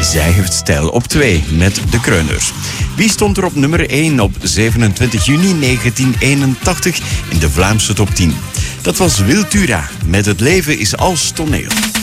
Zij heeft stijl op 2 met De Kreuners. Wie stond er op nummer 1 op 27 juni 1981 in de Vlaamse top 10? Dat was Wiltura met Het leven is als toneel.